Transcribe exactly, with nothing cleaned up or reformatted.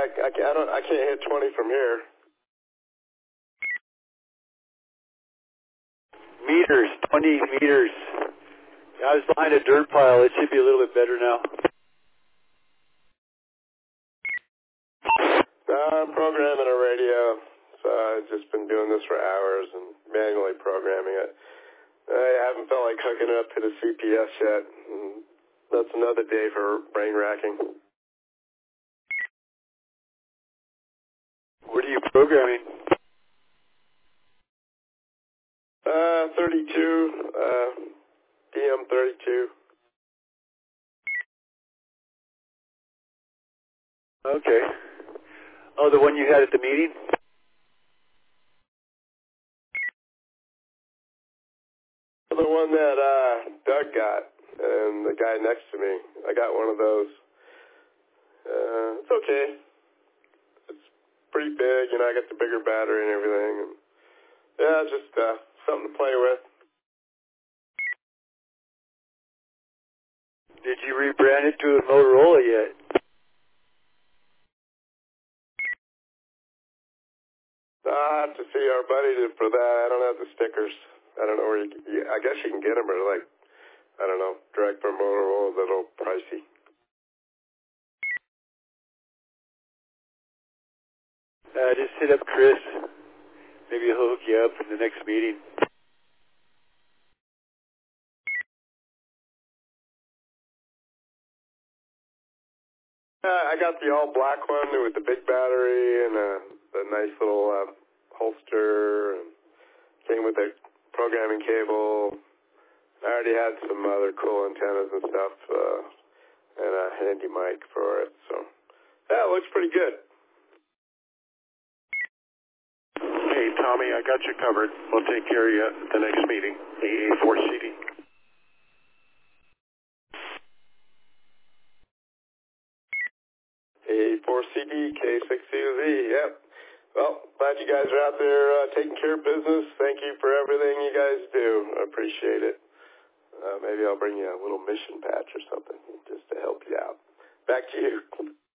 I, I, I don't, I can't hit twenty from here. Meters, twenty meters. I was behind a dirt pile. It should be a little bit better now. Uh, I'm programming a radio, so I've just been doing this for hours and manually programming it. I haven't felt like hooking it up to the C P S yet. That's another day for brain racking. What are you programming? Uh, thirty-two, uh, D M thirty-two. Okay. Oh, the one you had at the meeting? The one that uh, Doug got, and the guy next to me. I got one of those. Uh, it's okay. It's pretty big, you know, I got the bigger battery and everything. And yeah, just uh, something to play with. Did you rebrand it to a Motorola yet? I'll have to see our buddy did for that. I don't have the stickers. I don't know where you can, I guess you can get them, but like, I don't know, direct from Motorola, a little pricey. Uh, just hit up Chris. Maybe he'll hook you up in the next meeting. Uh, I got the all black one with the big battery and a, a nice little uh, holster, and came with a programming cable. I already had some other cool antennas and stuff, uh, and a handy mic for it. So yeah, it looks pretty good. Hey, Tommy, I got you covered. We'll take care of you at the next meeting, A A four C D. A four C D, K six C Z, yep. Well, glad you guys are out there uh, taking care of business. Thank you for everything you guys do. I appreciate it. Uh, maybe I'll bring you a little mission patch or something just to help you out. Back to you.